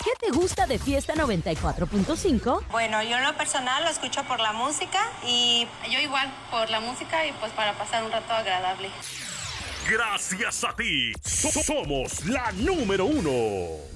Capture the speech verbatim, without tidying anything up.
¿Qué te gusta de Fiesta noventa y cuatro punto cinco? Bueno, yo en lo personal lo escucho por la música y yo igual por la música y pues para pasar un rato agradable. Gracias a ti, so- somos la número uno.